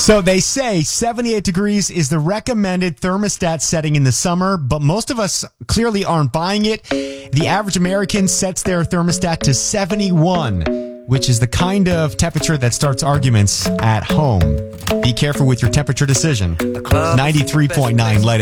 So they say 78 degrees is the recommended thermostat setting in the summer, but most of us clearly aren't buying it. The average American sets their thermostat to 71, which is the kind of temperature that starts arguments at home. Be careful with your temperature decision. 93.9 Light